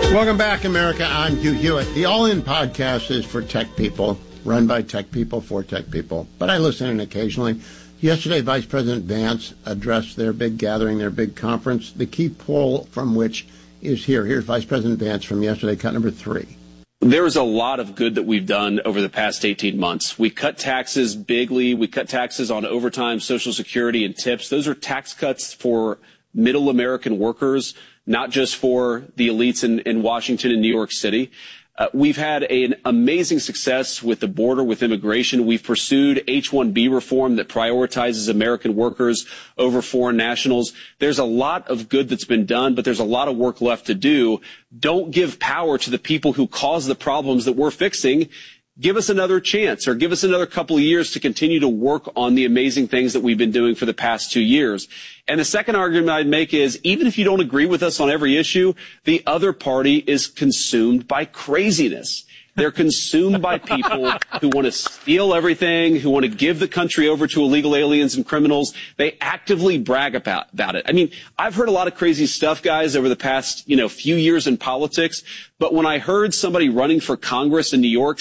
Welcome back, America. I'm Hugh Hewitt. The All In podcast is for tech people, run by tech people, for tech people. But I listen in occasionally. Yesterday, Vice President Vance addressed their big gathering, their big conference, the key poll from which is here. Here's Vice President Vance from yesterday, cut number 3. There is a lot of good that we've done over the past 18 months. We cut taxes bigly. We cut taxes on overtime, Social Security, and tips. Those are tax cuts for middle American workers, not just for the elites in Washington and New York City. We've had an amazing success with the border, with immigration. We've pursued H-1B reform that prioritizes American workers over foreign nationals. There's a lot of good that's been done, but there's a lot of work left to do. Don't give power to the people who cause the problems that we're fixing. Give us another chance, or give us another couple of years to continue to work on the amazing things that we've been doing for the past 2 years. And the second argument I'd make is, even if you don't agree with us on every issue, the other party is consumed by craziness. They're consumed by people who want to steal everything, who want to give the country over to illegal aliens and criminals. They actively brag about it. I mean, I've heard a lot of crazy stuff, guys, over the past, few years in politics. But when I heard somebody running for Congress in New York